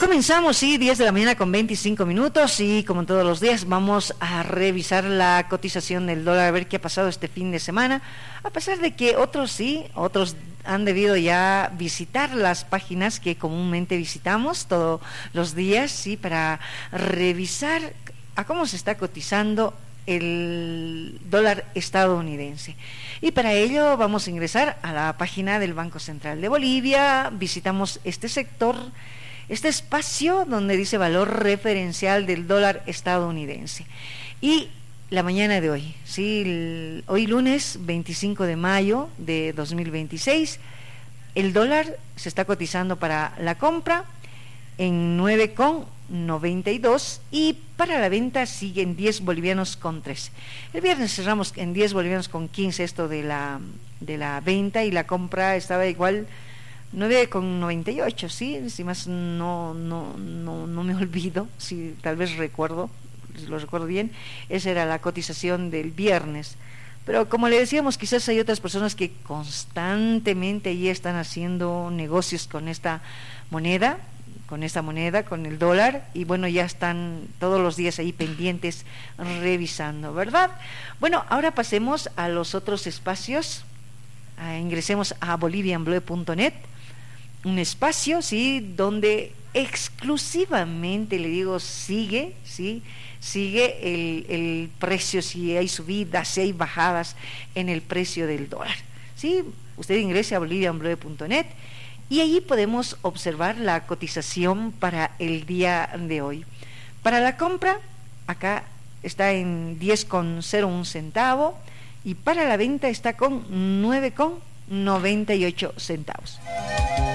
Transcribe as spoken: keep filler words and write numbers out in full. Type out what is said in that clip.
Comenzamos, sí, diez de la mañana con veinticinco minutos y como todos los días vamos a revisar la cotización del dólar, a ver qué ha pasado este fin de semana, a pesar de que otros sí, otros han debido ya visitar las páginas que comúnmente visitamos todos los días, sí, para revisar a cómo se está cotizando el dólar estadounidense. Y para ello vamos a ingresar a la página del Banco Central de Bolivia, visitamos este sector, este espacio donde dice valor referencial del dólar estadounidense. Y la mañana de hoy, ¿sí? El, hoy lunes veinticinco de mayo de dos mil veintiséis, el dólar se está cotizando para la compra en nueve con noventa y dos y para la venta sigue en diez bolivianos con trece. El viernes cerramos en diez bolivianos con quince esto de la, de la venta, y la compra estaba igual nueve con noventa y ocho, ¿sí? Si más no, no, no, no me olvido, si tal vez recuerdo, lo recuerdo bien, esa era la cotización del viernes. Pero como le decíamos, quizás hay otras personas que constantemente ahí están haciendo negocios con esta moneda, con esta moneda, con el dólar, y bueno, ya están todos los días ahí pendientes revisando, ¿verdad? Bueno, ahora pasemos a los otros espacios, ah, ingresemos a bolivian blue punto net, un espacio, sí, donde exclusivamente, le digo, sigue, sí, sigue el, el precio, si hay subidas, si hay bajadas en el precio del dólar, sí. Usted ingrese a bolivian blue punto net y allí podemos observar la cotización para el día de hoy. Para la compra, acá está en diez con cero uno centavo y para la venta está con nueve con noventa y ocho centavos.